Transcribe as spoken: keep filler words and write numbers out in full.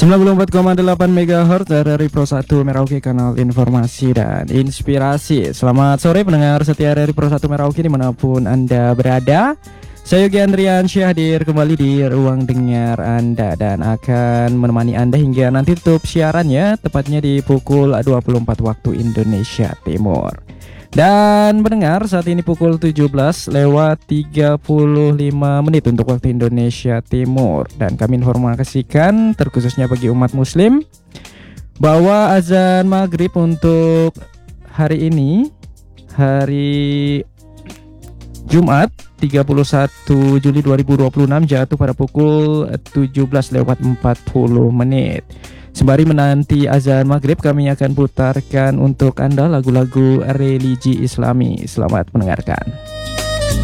sembilan puluh empat koma delapan megahertz dari Pro satu Merauke, kanal informasi dan inspirasi. Selamat sore pendengar setia dari Pro satu Merauke dimanapun Anda berada. Saya Yogi Andrian Syah hadir kembali di ruang dengar Anda dan akan menemani Anda hingga nanti tutup siarannya, tepatnya di pukul dua puluh empat waktu Indonesia Timur. Dan mendengar saat ini pukul tujuh belas lewat tiga puluh lima menit untuk waktu Indonesia Timur. Dan kami informasikan terkhususnya bagi umat muslim bahwa azan maghrib untuk hari ini, hari Jumat tiga puluh satu Juli dua ribu dua puluh enam, jatuh pada pukul tujuh belas lewat empat puluh menit. Sembari menanti azan maghrib, kami akan putarkan untuk Anda lagu-lagu religi Islami. Selamat mendengarkan.